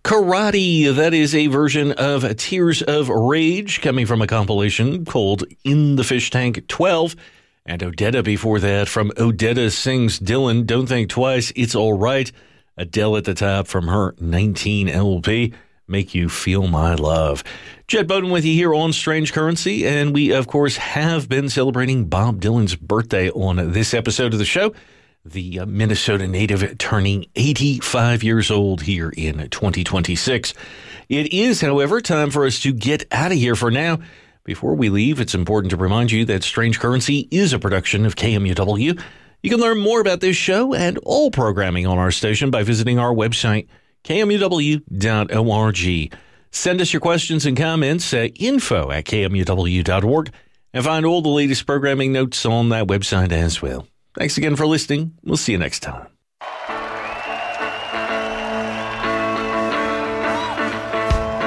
Karate, that is a version of Tears of Rage coming from a compilation called In the Fish Tank 12. And Odetta before that from Odetta Sings Dylan, Don't Think Twice, It's All Right. Adele at the top from her 19 LP, Make You Feel My Love. Jed Bowden with you here on Strange Currency, and we, of course, have been celebrating Bob Dylan's birthday on this episode of the show. The Minnesota native turning 85 years old here in 2026. It is, however, time for us to get out of here for now. Before we leave, it's important to remind you that Strange Currency is a production of KMUW. You can learn more about this show and all programming on our station by visiting our website, kmuw.org. Send us your questions and comments at info@kmuw.org and find all the latest programming notes on that website as well. Thanks again for listening. We'll see you next time.